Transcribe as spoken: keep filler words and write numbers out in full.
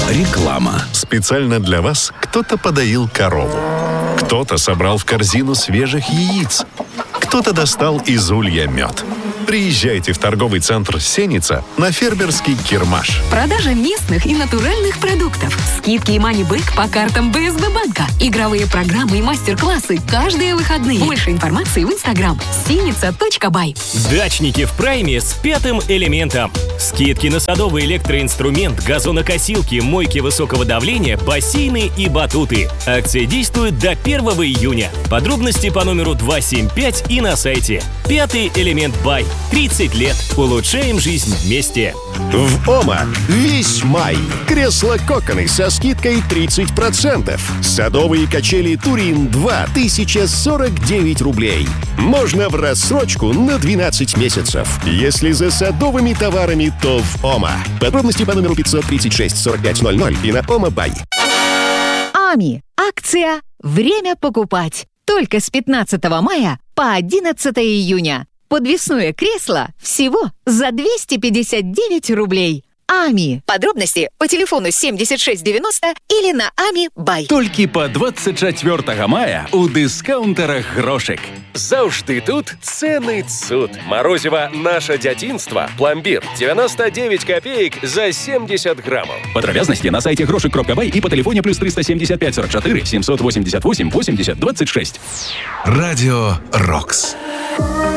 Реклама. Специально для вас кто-то подоил корову. Кто-то собрал в корзину свежих яиц. Кто-то достал из улья мед. Приезжайте в торговый центр «Сеница» на фермерский Кирмаш. Продажа местных и натуральных продуктов. Скидки и мани-бэк по картам бэ эс бэ банка. Игровые программы и мастер-классы каждые выходные. Больше информации в инстаграм сеница точка бай. Дачники в прайме с пятым элементом. Скидки на садовый электроинструмент, газонокосилки, мойки высокого давления, бассейны и батуты. Акция действует до первого июня. Подробности по номеру два семь пять и на сайте. Пятый элемент бай. тридцать лет. Улучшаем жизнь вместе. В ОМА весь май. Кресла-коконы со скидкой тридцать процентов. Садовые качели Турин два тысяча сорок девять рублей. Можно в рассрочку на двенадцать месяцев. Если за садовыми товарами, то в ОМА. Подробности по номеру пятьсот тридцать шесть сорок пять ноль ноль и на ОМА Бай. АМИ. Акция «Время покупать». Только с пятнадцатого мая по одиннадцатое июня. Подвесное кресло всего за двести пятьдесят девять рублей. АМИ. Подробности по телефону семьдесят шесть девяносто или на АМИ Бай. Толькі па двадцять чацвёртага мая у дыскаунтарах грошик. Заўжды тут цены цуд. Морозиво «Наше дзяцінства». Пломбир девяносто девять копеек за семьдесят граммов. Падрабязнасці на сайте грошик кропка бай и по телефоне плюс триста семьдесят пять сорок четыре семьсот восемьдесят восемь восемьдесят двадцать шесть. Радио «Рокс».